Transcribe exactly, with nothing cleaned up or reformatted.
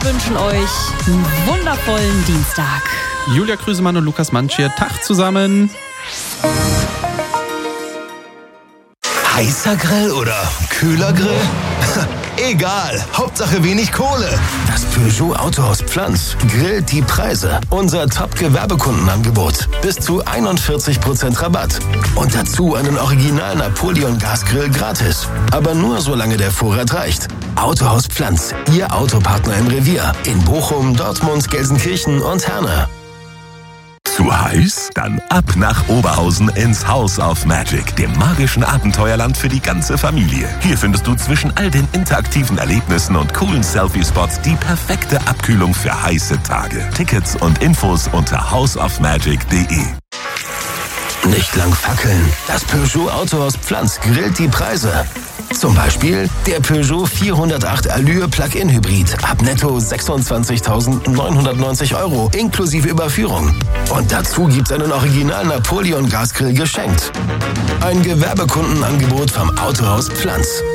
wünschen euch einen wundervollen Dienstag. Julia Krüsemann und Lukas Mansch hier. Tag zusammen. Heißer Grill oder kühler Grill? Egal, Hauptsache wenig Kohle. Das Peugeot Autohaus Pflanz grillt die Preise. Unser Top-Gewerbekundenangebot. Bis zu einundvierzig Prozent Rabatt. Und dazu einen Original Napoleon Gasgrill gratis. Aber nur solange der Vorrat reicht. Autohaus Pflanz, Ihr Autopartner im Revier. In Bochum, Dortmund, Gelsenkirchen und Herne. Zu heiß? Dann ab nach Oberhausen ins House of Magic, dem magischen Abenteuerland für die ganze Familie. Hier findest du zwischen all den interaktiven Erlebnissen und coolen Selfie-Spots die perfekte Abkühlung für heiße Tage. Tickets und Infos unter house of magic punkt de. Nicht lang fackeln. Das Peugeot Autohaus Pflanz grillt die Preise. Zum Beispiel der Peugeot vierhundertacht Allure Plug-in Hybrid ab netto sechsundzwanzigtausendneunhundertneunzig Euro inklusive Überführung. Und dazu gibt's einen Original Napoleon Gasgrill geschenkt. Ein Gewerbekundenangebot vom Autohaus Pflanz.